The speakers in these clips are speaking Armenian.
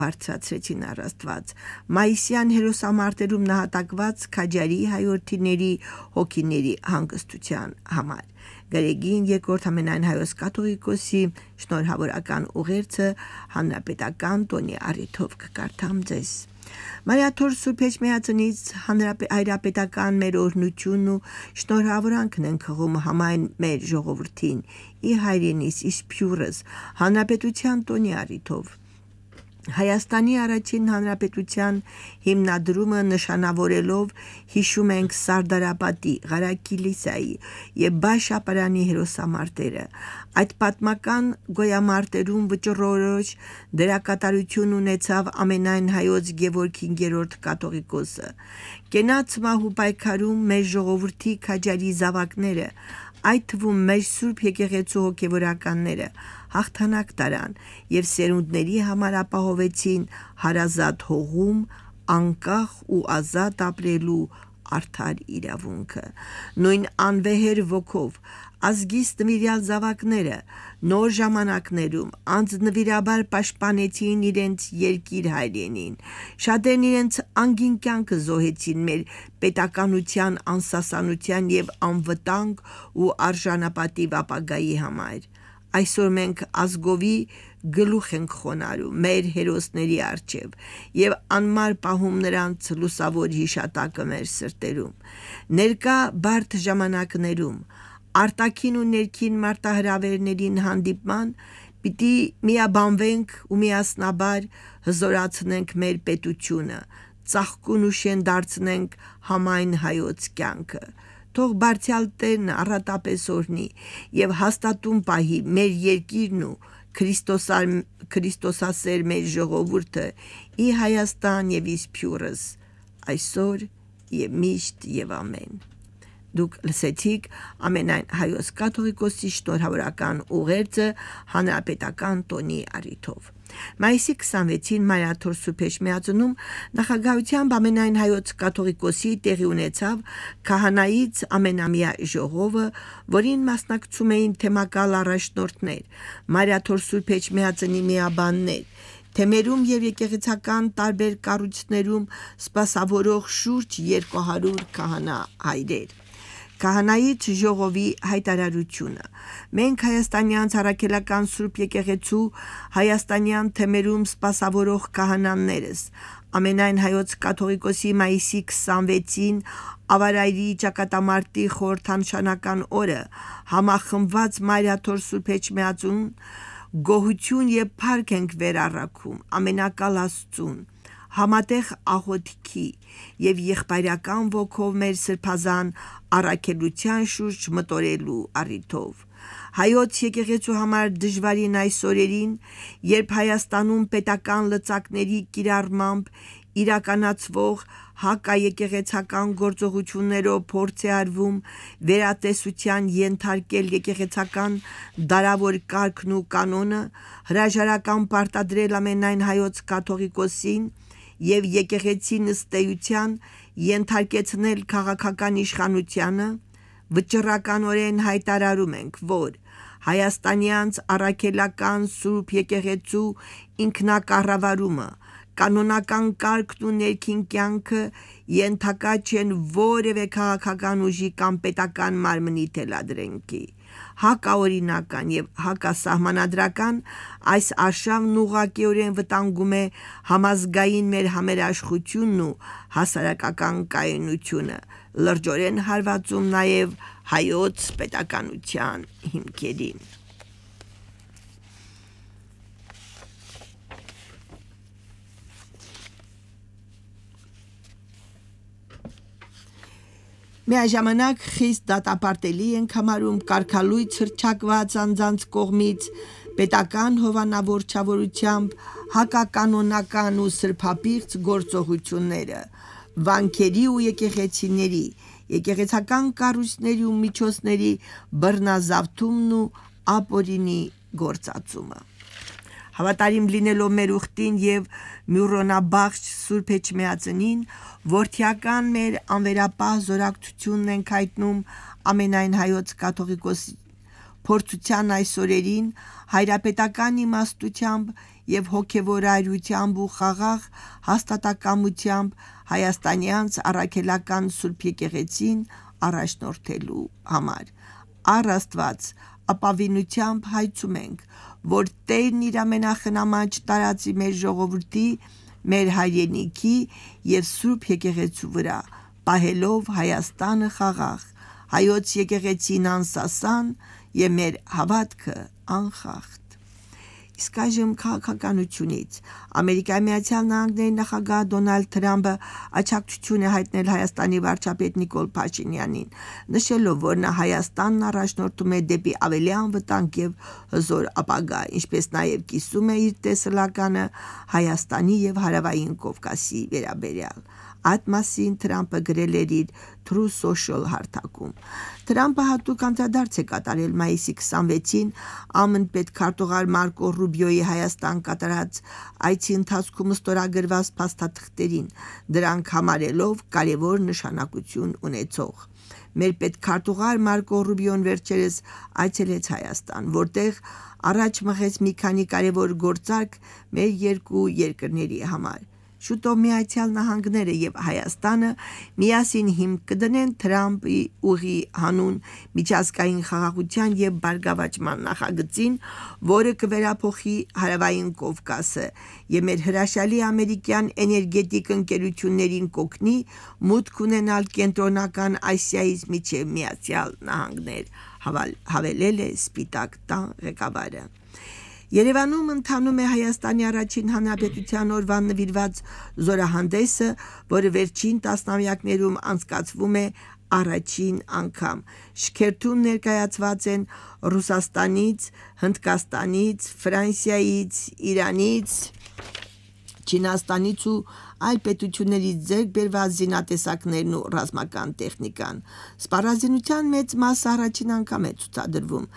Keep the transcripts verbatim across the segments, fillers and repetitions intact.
բարձրացրեցին առ Աստված։ Մայիսյան հերոսամարտերում նահատակված քաջարի հայորդիների հոգիների հանգստության համար։ Գրեգին երկրորդ ամենայն հայոց կաթողիկոսի շնորհավորական ուղերձը հանրապետական տոնի առիթով կկարդամ ձեզ։ Մարիաթոր Սուրբ Էջմիածնից հայրապետական մեր օրհնությունն ու շնորհավորանքն ենք խղում համայն մեր ժողովրդին, ի հայրենիս, իս փյուրս, հանրապետության տոնի առիթով։ Հայաստանի առաջին հանրապետության հիմնադրումը նշանավորելով հիշում ենք Սարդարապատի, Ղարաքիլիսայի և Բայշապարանի հերոսամարտերը։ Այդ պատմական գոյամարտերում վճռորոշ դերակատարություն ունեցավ ամենայն հայոց Գևորգ հինգերորդ կաթողիկոսը։ Կենաց մահու պայքարում մեր ժողովրդի քաջարի զավակները, այդ թվում մեր Սուրբ եկեղեցու հոգևորականները հաղթանակ տարան և սերունդների համար ապահովեցին հարազատ հողում անկախ ու ազատ ապրելու արդար իրավունքը։ Նույն անվեհեր ոգով ազգիս նվիրյալ զավակները նոր ժամանակներում անձնվիրաբար պաշտպանեցին իրենց երկիր հայրենին։ Շատերն իրենց անգին կյանքը զոհեցին մեր պետականության անսասանության և անվտանգ ու արժանապատիվ ապագայի համար։ Այսօր մենք ազգովի գլուխ ենք խոնարհում մեր հերոսների առջև և անմար պահում նրանց լուսավոր հիշատակը մեր սրտերում։ Ներկա բարդ ժամանակներում արտաքին ու ներքին մարտահրավերներին հանդիպման պիտի միաբանվենք ու միասնաբար հզորացնենք մեր պետությունը, ծաղկուն ու շեն դարձնենք համայն հայոց կյանքը։ Թող Բարձյալ Տերն առատապես օրհնի և հաստատուն պահի մեր երկիրն ու Քրիստոսասեր մեր ժողովուրդը, ի Հայաստան և իս փյուրս, այսօր և միշտ և ամեն։ Դուք լսեցիք ամենայն հայոց կաթողիկոսի շնորհավորական ուղերձը հանրապետական տոնի առիթով։ Մայիսի քսանվեցին Մարիաթոր Սուրբ Էջմիածնում նախագահությամբ ամենայն հայոց կաթողիկոսի տեղի ունեցավ քահանայից ամենամյա ժողովը, որին մասնակցում էին թեմակալ առաջնորդներ, Մարիաթոր Սուրբ Էջմիածնի միաբաններ, թեմերում և եկեղեցական տարբեր կառույցներում սպասավորող շուրջ երկու հարյուր քահանա հայրեր։ Քահանայից ժողովի հայտարարությունը։ Մենք հայաստանյան Առաքելական Սուրբ եկեղեցու հայաստանյան թեմերում սպասավորող քահանաներս ամենայն հայոց կաթողիկոսի մայիսի քսանվեցին Ավարայրի ճակատամարտի խորհրդանշանական օրը համախմբված Մարիաթոր Սուրբ Էջմիածուն գոհություն և փառք ենք վերառաքում ամենակալ Աստծուն, համատեղ աղոթքի և եղբայրական ոգով մեր սրբազան առաքելության շուրջ մտորելու առիթով։ Հայոց եկեղեցու համար դժվարին այս օրերին, երբ Հայաստանում պետական լծակների կիրառմամբ իրականացվող հակաեկեղեցական գործողություններով փորձ է արվում վերատեսության ենթարկել եկեղեցական դարավոր կարգն ու կանոնը, հրաժարական պարտադրել ամենայն հայոց կաթողիկոսին և եկեղեցին ըստ էության ենթարկեցնել քաղաքական իշխանությանը, վճռականորեն հայտարարում ենք, որ հայաստանյանց առաքելական Սուրբ եկեղեցու ինքնակառավարումը, կանոնական կարգն ու ներքին կյանքը ենթակա չեն որևէ քաղաքական ուժի կամ պետական մարմնի թելադրենքի։ Հակաօրինական և հակասահմանադրական այս արշավն ուղղակիորեն վտանգում է համազգային մեր համերաշխությունն ու հասարակական կայունությունը, լրջորեն հարվածում նաև հայոց պետականության հիմքերին։ Միաժամանակ խիստ դատապարտելի ենք համարում կարգալույծ հռչակված անձանց կողմից պետական հովանավորչավորությամբ հակականոնական ու սրբապիղծ գործողությունները, վանքերի ու եկեղեցիների, եկեղեցական կառույցների ու միջոցների բռնազավթումն ու ապօրինի գործածումը։ Հավատարիմ լինելով մեր ուխտին և մյուռոնաբախշ Սուրբ Էջմիածնին, որդիական մեր անվերապահ զորակցությունն ենք հայտնում ամենայն հայոց կաթողիկոսի փորձության այս օրերին հայրապետական իմաստությամբ եւ հոգեվոր այրությամբ ու խաղաղ հաստատակամությամբ հայաստանյանց առաքելական Սուրբ եկեղեցին առաջնորդելու համար։ Առ Աստված ապավինությամբ հայցում ենք, որ Տերն իր ամենախնամաճ տարածի մեր ժողովրդի, մեր հայրենիքի եւ Սուրբ եկեղեցու վրա, պահելով Հայաստանը խաղաղ, հայոց եկեղեցին անսասան եւ մեր հավատքը անխախտ։ Իսկ այժմ քաղաքականությունից Ամերիկայի Միացյալ Նահանգների նախագահ Դոնալդ Թրամփը աջակցություն է հայտնել Հայաստանի վարչապետ Նիկոլ Փաշինյանին, նշելով, որ նա Հայաստանն առաջնորդում է դեպի ավելի անվտանգ եւ հզոր ապագա, ինչպես նաեւ կիսում է իր տեսլականը Հայաստանի եւ Հարավային Կովկասի վերաբերյալ։ Այդ մասին Թրամփը գրել էր իր Truth Social հարթակում։ Թրամփը հատուկ անդրադարձ է կատարել մայիսի քսանվեցին ԱՄՆ պետքարտուղար Մարկո Ռուբիոյի Հայաստան կատարած այցի ընթացքում ստորագրված փաստաթղթերին, դրանք համարելով կարևոր նշանակություն ունեցող։ Մեր պետքարտուղար Մարկո Ռուբիոն վերջերս այցելեց Հայաստան, որտեղ առաջ մղեց մի քանի կարևոր գործարք մեր երկու երկրների համար։ Շուտով Միացյալ Նահանգները եւ Հայաստանը միասին հիմք կդնեն Թրամփի ուղի հանուն միջազգային խաղաղության եւ բարգավաճման նախագծին, որը կվերափոխի Հարավային Կովկասը եւ մեր հրաշալի ամերիկյան էներգետիկ ընկերություններին կօգնի մուտք ունենալ կենտրոնական Ասիայից մինչեւ Միացյալ Նահանգներ, հավելել է Սպիտակ տան ղեկավարը։ Երևանում ընթանում է Հայաստանի առաջին հանրապետության օրվան նվիրված զորահանդեսը, որը վերջին տասնամյակներում անցկացվում է առաջին անգամ։ Շքերթում ներկայացված են Ռուսաստանից, Հնդկաստանից, Ֆրանսիայից, Իրանից, Չինաստանից ու այլ պետություններից ձեռք բերված զինատեսակներն ու ռազմական տեխնիկան։ Սպառազինության մեծ մասը առաջին անգամ է ցուցադրվում։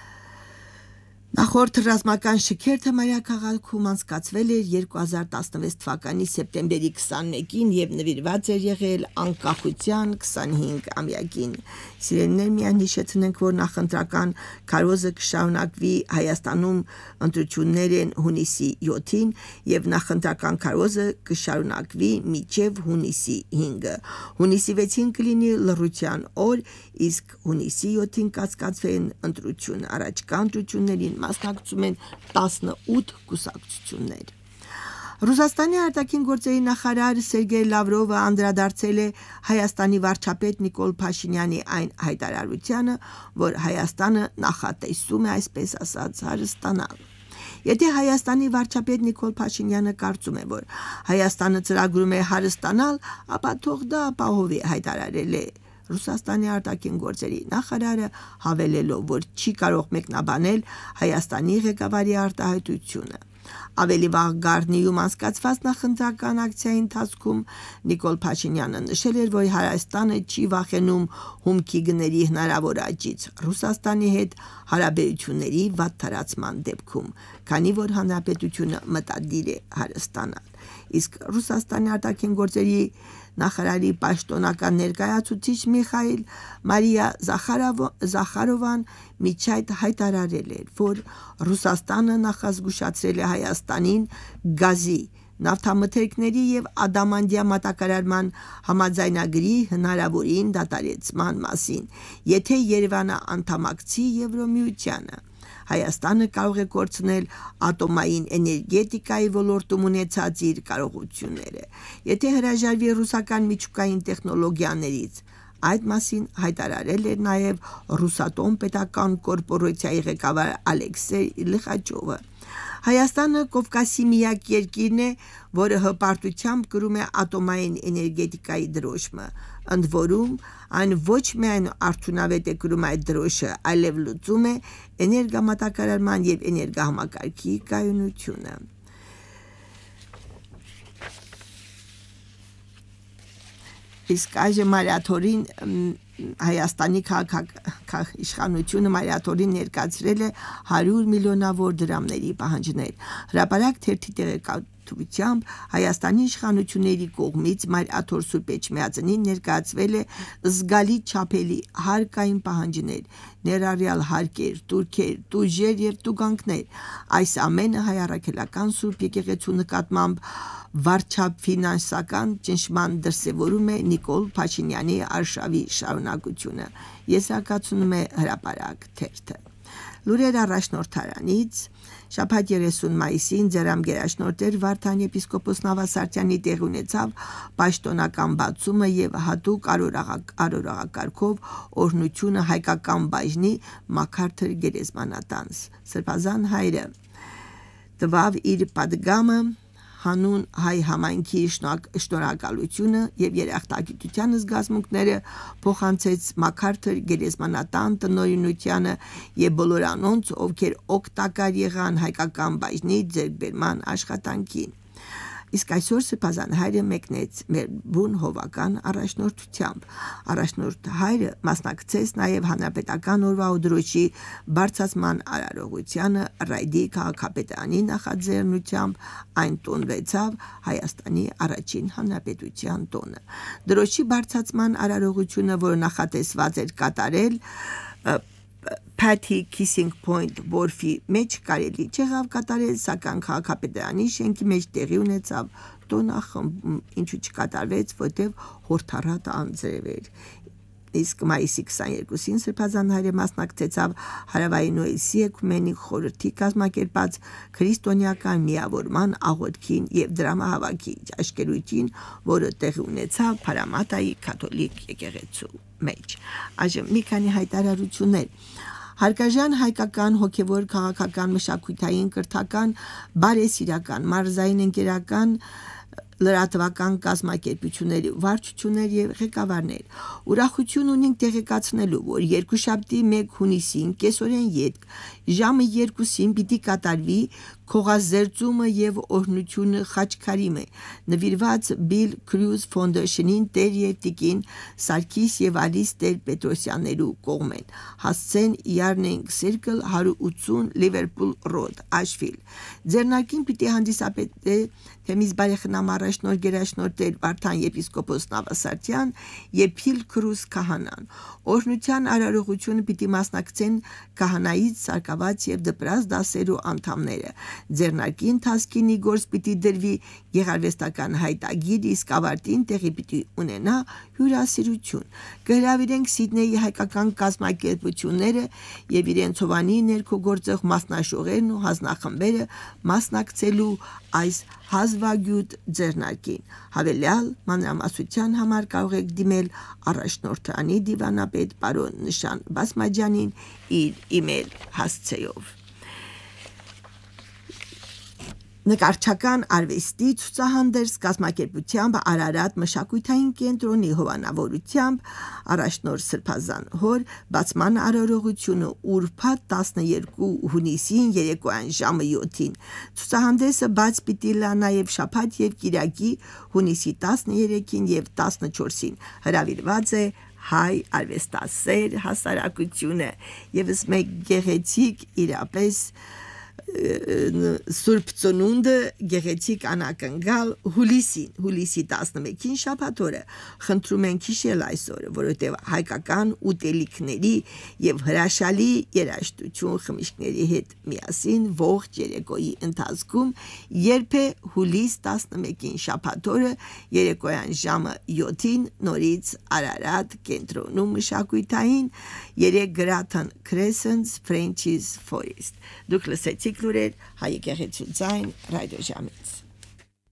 Նախորդ ռազմական շքերթը մայրաքաղաքում անցկացվել էր երկու հազար տասնվեց թվականի սեպտեմբերի քսանմեկին եւ նվիրված էր եղել անկախության քսանհինգամյակին։ Սիրելիներ, միայն հիշեցնենք, որ նախընտրական քարոզը կշարունակվի Հայաստանում, ընտրություններ են հունիսի յոթին եւ նախընտրական քարոզը կշարունակվի մինչեւ հունիսի հինգը։ Հունիսի վեցին կլինի լռության օր, իսկ հունիսի յոթին կացկացվեն ընտրություն, առաջկա ընտրություններին մասնակցում են տասնութ կուսակցություններ։ Ռուսաստանի արտաքին գործերի նախարար Սերգեյ Լավրովը անդրադարձել է Հայաստանի վարչապետ Նիկոլ Փաշինյանի այն հայտարարությանը, որ Հայաստանը նախատեսում է, այսպես ասած, հարստանալ։ Եթե Հայաստանի վարչապետ Նիկոլ Փաշինյանը կարծում է, որ Հայաստանը ծրագրում է հարստանալ, ապա թող դա ապահովի, հայտարարել է Ռուսաստանի արտաքին գործերի նախարարը, հավելելով, որ չի կարող մեկնաբանել Հայաստանի ղեկավարի արտահայտությունը։ Ավելի վաղ Գառնիում անցկացված նախընտրական ակցիայի ընթացքում Նիկոլ Փաշինյանը նշել էր, որ Հայաստանը չի վախենում հումքի գների հնարավոր աճից Ռուսաստանի հետ հարաբերությունների վատթարացման դեպքում, քանի որ հանրապետությունը մտադիր է հարստանալ։ Իսկ Ռուսաստանի արտաքին գործերի նախարարի պաշտոնական ներկայացուցիչ Միխայիլ Մարիա Զախարովան միջայդ հայտարարել էր, որ Ռուսաստանը նախազգուշացրել է Հայաստանին գազի, նավթամթերքների եւ ադամանդյա մատակարարման համաձայնագրի հնարավորին դադարեցման մասին, եթե Երևանը անդամակցի Եվրոմիությանը։ Հայաստանը կարող է կորցնել ատոմային էներգետիկայի ոլորտում ունեցած իր կարողությունները, եթե հրաժարվի ռուսական միջուկային տեխնոլոգիաներից։ Այդ մասին հայտարարել էր նաև Ռուսատոմ պետական կորպորացիայի ղեկավար Ալեքսեյ Լիխաչովը։ Հայաստանը Կովկասի միակ երկիրն է, որը հպարտությամբ կրում է ատոմային էներգետիկայի դրոշմը, ընդ որում այն ոչ միայն արդյունավետ է կրում այդ դրոշը, այլև լուծում է էներգամատակարարման եւ էներգահամակարգի կայունությունը։ Իսկ այժմ Մարիաթորին Հայաստանի քաղաքիշխանությունը Մարիաթորին ներկայացրել է հարյուր միլիոնավոր դրամների պահանջներ։ Հրապարակ թերթի թվությամբ Հայաստանի իշխանությունների կողմից Մայր Աթոր Սուրբ Էջմիածնին ներկայացվել է զգալի չափելի հարկային պահանջներ, ներառյալ հարկեր, տուրքեր, տուժեր եւ տուգանքներ։ Այս ամենը հայ առաքելական Սուրբ եկեղեցու նկատմամբ վարչապ ֆինանսական ճնշման դրսևորում է Նիկոլ Փաշինյանի արշավի շարունակությունը, եզրակացնում է Հրապարակ թերթը։ Լուրեր առաջնորդարանից շաբաթ երեսուն մայիսին Ձերամ գերաշնորհ Վարդան եպիսկոպոս Նավասարդյանի տեղ ունեցավ պաշտոնական բացումը եւ հատուկ արարողակարգով օրհնությունը հայկական բաժնի Մաքարթր Գերեզմանատանց։ Սրբազան հայրը տվավ իր պատգամը հանուն հայ համայնքի շնորհակալությունը եւ երախտագիտության զգացմունքները փոխանցեց Մաքարթր Գերեզմանատան տնօրինությանը եւ բոլոր անոնց, ովքեր օգտակար եղան հայկական բաժնի ձեռքբերման աշխատանքին։ Իսկ այսօր Սրբազան հայրը մեկնեց մեր բուն հովական առաջնորդությամբ։ Առաջնորդ հայրը մասնակցեց նաև հանրապետական օրվա ուդրոշի բարձրացման արարողությանը ռայդի քաղաքապետարանի նախաձեռնությամբ այն տոնվեցավ Հայաստանի առաջին հանրապետության տոնը։ Դրոշի բարձրացման արարողությունը, որը նախատեսված էր կատարել Patty Kissing Point Որֆի մեջ կարելի չեղավ կատարել, սակայն քաղաքապետարանի շենքի մեջ տեղի ունեցավ տոնախմբ, ինչու չկատարվեց, որտեղ հորթառատ անձրև էր։ Իսկ մայիսի քսաներկուսին Սրբազան հայրը մասնակցեցավ Հարավային Ուելսի էկումենիկ խորհրդի կազմակերպած քրիստոնեական միավորման աղոթքին եւ դրամահավաքի աշկերույթին, որը տեղի ունեցավ Փարամատայի կաթոլիկ եկեղեցու մեջ։ Այժմ մի քանի հայտարարություններ։ Հարկաժան հայկական հոգևոր քաղաքական մշակութային կրթական բարեսիրական մարզային ընկերական լրատվական կազմակերպությունների վարչություններ եւ ղեկավարներ ուրախություն ունենք տեղեկացնելու, որ երկուշաբթի մեկ հունիսին կեսօրեն ետք ժամը երկուսին պիտի կատարվի քողազերծումը եւ օրհնությունը Խաչքարիմը նվիրված Bill Cruz Foundation-ին Տեր եւ Տիկին Սարգիս եւ Ալիս Տեր Պետրոսյաններու կողմեն հասցեն Yarning Circle one eighty Liverpool Road Ashfield ձեռնակին պիտի հանդիսապետե Թեմիզ բարեխնամ առաջնորդ գերաշնորհ Տեր Վարդան եպիսկոպոս Նավասարդյան եւ Փիլ Քրուզ քահանան օրհնության արարողությունը պիտի մասնակցեն քահանայից սարկաված եւ դպրած դասերու անդամները ձեռնարկի ընթացքին իգործ պիտի դրվի գեղարվեստական հայտագիր, իսկ ավարտին տեղի պիտի ունենա հյուրասիրություն։ Կհրավիրենք Սիդնեյի հայկական կազմակերպությունները եւ իրենց հովանի ներքո գործող մասնաշողերն ու հանձնախմբերը մասնակցելու այս հազվագյուտ ձեռնարկին։ Հավելյալ մանրամասնության համար կարող եք դիմել առաջնորդանի դիվանապետ պարոն Նշան Բասմաջանին իր իմեյլ հասցեով։ Նկարչական արվեստի ցուցահանդես կազմակերպությամբ Արարատ մշակութային կենտրոնի հովանավորությամբ առաջնորդ Սրբազան հոր բացման արարողությունը ուրբաթ տասներկու հունիսին երեկոյան ժամը յոթին ցուցահանդեսը բաց պիտի լա նաև շաբաթ եւ կիրակի հունիսի տասներեքին եւ տասնչորսին հրավիրված է հայ արվեստասեր հասարակությունը եւս մեկ գեղեցիկ իրապես Սուրբ ծնունդը գեղեցիկ անակնկալ հուլիսին հուլիսի տասնմեկին շաբաթ օրը խնդրում ենք հիշել այս օրը, որովհետև հայկական ուտելիքների եւ հրաշալի երաժշտություն խմիչքների հետ միասին ողջ երեկոյի ընթացքում երբե հուլիս տասնմեկին շաբաթ օրը երեկոյան ժամը յոթին նորից Արարատ կենտրոնում մշակութային երեք գրաթն Crescent French's Forest դուք լսեցիք լուրեր հայ եկեղեցու ձայն ռադիոժամից